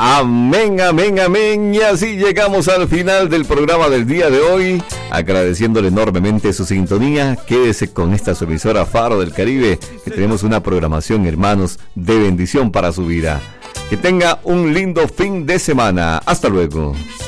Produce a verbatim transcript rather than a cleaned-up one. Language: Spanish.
Amén, amén, amén. Y así llegamos al final del programa del día de hoy, agradeciéndole enormemente su sintonía. Quédese con esta su emisora Faro del Caribe, que tenemos una programación, hermanos, de bendición para su vida. Que tenga un lindo fin de semana. Hasta luego.